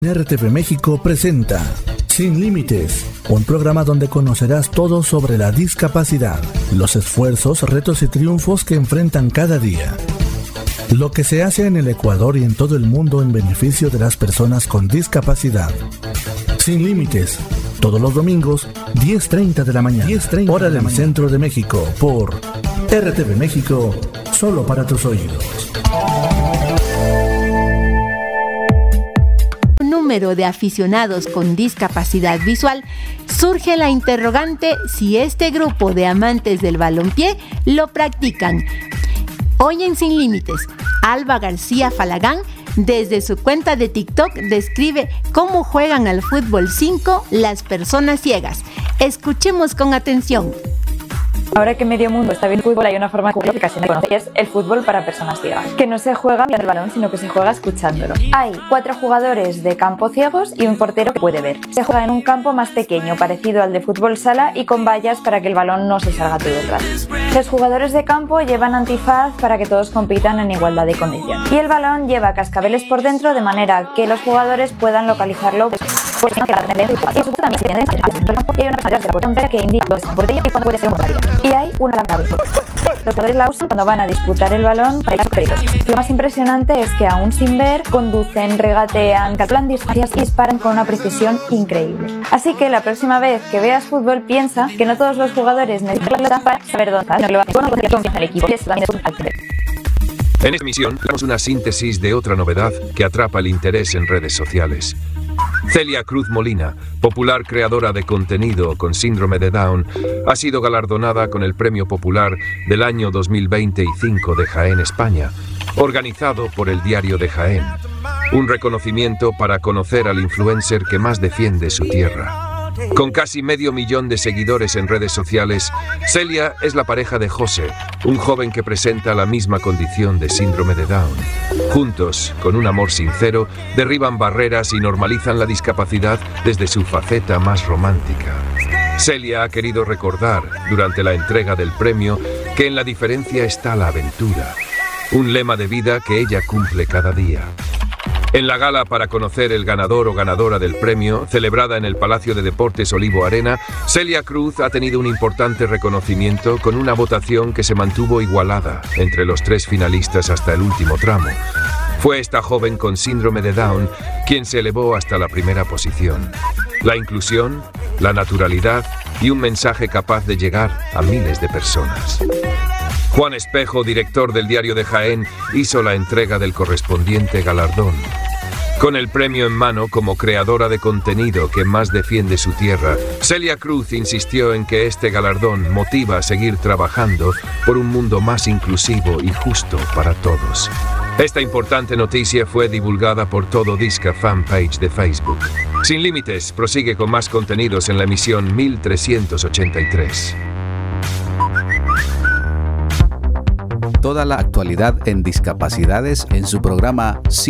RTV México presenta Sin Límites, un programa donde conocerás todo sobre la discapacidad, los esfuerzos, retos y triunfos que enfrentan cada día. Lo que se hace en el Ecuador y en todo el mundo en beneficio de las personas con discapacidad. Sin Límites, todos los domingos, 10:30 de la mañana, hora del centro de México, por RTV México, solo para tus oídos. Número de aficionados con discapacidad visual, surge la interrogante si este grupo de amantes del balompié lo practican. Hoy en Sin Límites, Alba García Falagán, desde su cuenta de TikTok, describe cómo juegan al fútbol 5 las personas ciegas. Escuchemos con atención. Ahora que medio mundo está viendo fútbol, hay una forma de jugar que casi no conoce, que es el fútbol para personas ciegas, que no se juega mirando el balón, sino que se juega escuchándolo. Hay 4 jugadores de campo ciegos y un portero que puede ver. Se juega en un campo más pequeño, parecido al de fútbol sala, y con vallas para que el balón no se salga todo el rato. Los jugadores de campo llevan antifaz para que todos compitan en igualdad de condiciones. Y el balón lleva cascabeles por dentro, de manera que los jugadores puedan localizarlo. Y hay una lámpara. Los jugadores la usan cuando van a disputar el balón para ir a sus periodos. Lo más impresionante es que aún sin ver, conducen, regatean, calculan distancias y disparan con una precisión increíble. Así que la próxima vez que veas fútbol, piensa que no todos los jugadores necesitan la pelota para saber dónde está, sino que lo hacen con confianza al equipo. En esta emisión damos una síntesis de otra novedad que atrapa el interés en redes sociales. Celia Cruz Molina, popular creadora de contenido con síndrome de Down, ha sido galardonada con el Premio Popular del año 2025 de Jaén, España, organizado por el Diario de Jaén. Un reconocimiento para conocer al influencer que más defiende su tierra. Con casi 500.000 de seguidores en redes sociales, Celia es la pareja de José, un joven que presenta la misma condición de síndrome de Down. Juntos, con un amor sincero, derriban barreras y normalizan la discapacidad desde su faceta más romántica. Celia ha querido recordar, durante la entrega del premio, que en la diferencia está la aventura, un lema de vida que ella cumple cada día. En la gala para conocer el ganador o ganadora del premio, celebrada en el Palacio de Deportes Olivo Arena, Celia Cruz ha tenido un importante reconocimiento con una votación que se mantuvo igualada entre los 3 finalistas hasta el último tramo. Fue esta joven con síndrome de Down quien se elevó hasta la primera posición. La inclusión, la naturalidad y un mensaje capaz de llegar a miles de personas. Juan Espejo, director del Diario de Jaén, hizo la entrega del correspondiente galardón. Con el premio en mano como creadora de contenido que más defiende su tierra, Celia Cruz insistió en que este galardón motiva a seguir trabajando por un mundo más inclusivo y justo para todos. Esta importante noticia fue divulgada por Todo Disca fanpage de Facebook. Sin Límites prosigue con más contenidos en la emisión 1383. Toda la actualidad en discapacidades en su programa